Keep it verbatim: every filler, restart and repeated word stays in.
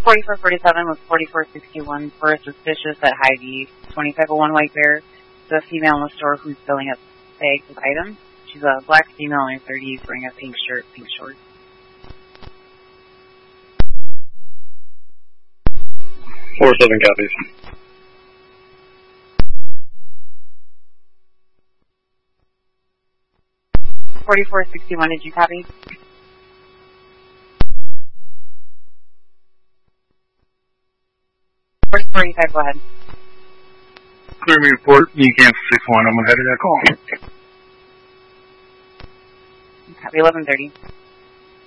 forty-four forty-seven with forty-four sixty-one for a suspicious at Hy-Vee, twenty-five oh one White Bear. The female in the store who's filling up bags with items. She's a black female in her thirties wearing a pink shirt, pink shorts. Four seven copies. forty-four sixty-one, did you copy? four forty-five, go ahead. Clear me report, you cancel six one, I'm ahead of that call. Copy eleven thirty.